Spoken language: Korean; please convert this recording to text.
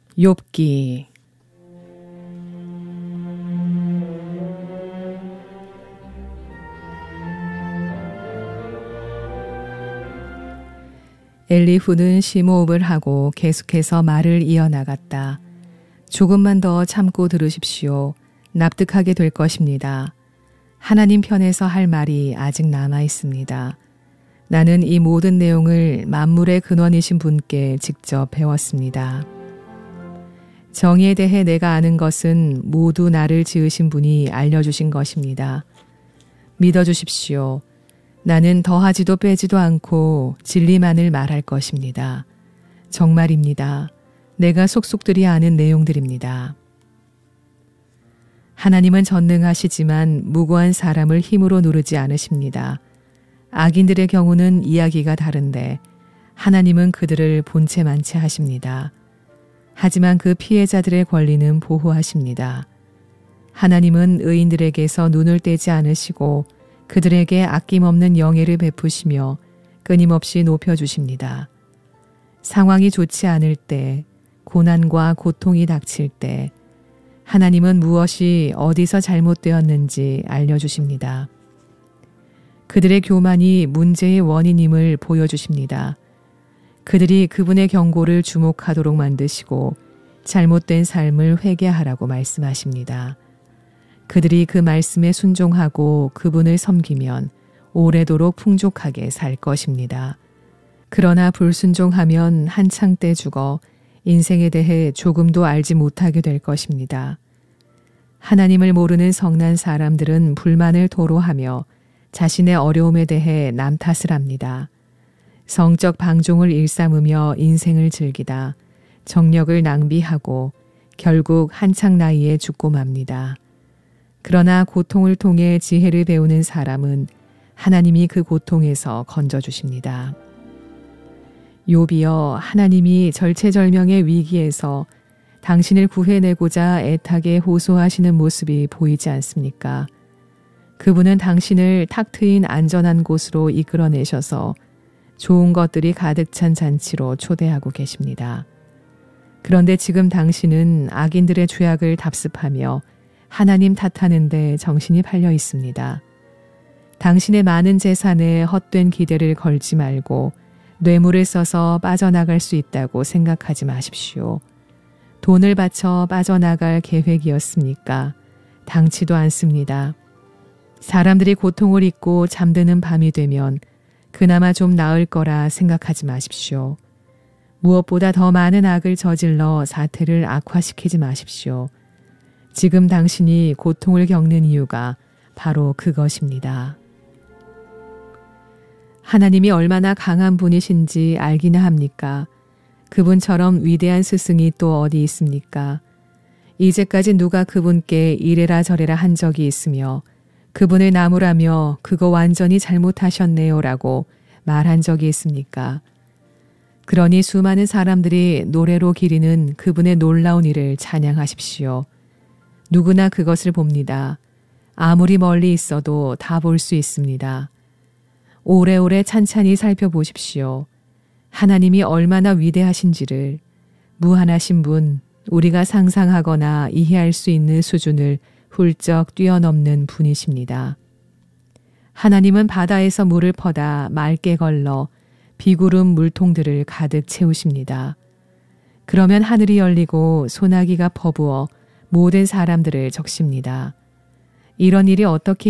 욥기 엘리후는 심호흡을 하고 계속해서 말을 이어나갔다. 조금만 더 참고 들으십시오. 납득하게 될 것입니다. 하나님 편에서 할 말이 아직 남아 있습니다. 나는 이 모든 내용을 만물의 근원이신 분께 직접 배웠습니다. 정의에 대해 내가 아는 것은 모두 나를 지으신 분이 알려주신 것입니다. 믿어주십시오. 나는 더하지도 빼지도 않고 진리만을 말할 것입니다. 정말입니다. 내가 속속들이 아는 내용들입니다. 하나님은 전능하시지만 무고한 사람을 힘으로 누르지 않으십니다. 악인들의 경우는 이야기가 다른데 하나님은 그들을 본체만치 하십니다. 하지만 그 피해자들의 권리는 보호하십니다. 하나님은 의인들에게서 눈을 떼지 않으시고 그들에게 아낌없는 영예를 베푸시며 끊임없이 높여주십니다. 상황이 좋지 않을 때, 고난과 고통이 닥칠 때 하나님은 무엇이 어디서 잘못되었는지 알려주십니다. 그들의 교만이 문제의 원인임을 보여주십니다. 그들이 그분의 경고를 주목하도록 만드시고 잘못된 삶을 회개하라고 말씀하십니다. 그들이 그 말씀에 순종하고 그분을 섬기면 오래도록 풍족하게 살 것입니다. 그러나 불순종하면 한창 때 죽어 인생에 대해 조금도 알지 못하게 될 것입니다. 하나님을 모르는 성난 사람들은 불만을 토로하며 자신의 어려움에 대해 남 탓을 합니다. 성적 방종을 일삼으며 인생을 즐기다 정력을 낭비하고 결국 한창 나이에 죽고 맙니다. 그러나 고통을 통해 지혜를 배우는 사람은 하나님이 그 고통에서 건져주십니다. 욥이여, 하나님이 절체절명의 위기에서 당신을 구해내고자 애타게 호소하시는 모습이 보이지 않습니까? 그분은 당신을 탁 트인 안전한 곳으로 이끌어내셔서 좋은 것들이 가득 찬 잔치로 초대하고 계십니다. 그런데 지금 당신은 악인들의 죄악을 답습하며 하나님 탓하는데 정신이 팔려 있습니다. 당신의 많은 재산에 헛된 기대를 걸지 말고 뇌물을 써서 빠져나갈 수 있다고 생각하지 마십시오. 돈을 바쳐 빠져나갈 계획이었습니까? 당치도 않습니다. 사람들이 고통을 잊고 잠드는 밤이 되면 그나마 좀 나을 거라 생각하지 마십시오. 무엇보다 더 많은 악을 저질러 사태를 악화시키지 마십시오. 지금 당신이 고통을 겪는 이유가 바로 그것입니다. 하나님이 얼마나 강한 분이신지 알기나 합니까? 그분처럼 위대한 스승이 또 어디 있습니까? 이제까지 누가 그분께 이래라 저래라 한 적이 있으며 그분을 나무라며 그거 완전히 잘못하셨네요 라고 말한 적이 있습니까? 그러니 수많은 사람들이 노래로 기리는 그분의 놀라운 일을 찬양하십시오. 누구나 그것을 봅니다. 아무리 멀리 있어도 다 볼 수 있습니다. 오래오래 찬찬히 살펴보십시오. 하나님이 얼마나 위대하신지를, 무한하신 분, 우리가 상상하거나 이해할 수 있는 수준을 훌쩍 뛰어넘는 분이십니다. 하나님은 바다에서 물을 퍼다 맑게 걸러 비구름 물통들을 가득 채우십니다. 그러면 하늘이 열리고 소나기가 퍼부어 모든 사람들을 적십니다. 이런 일이 어떻게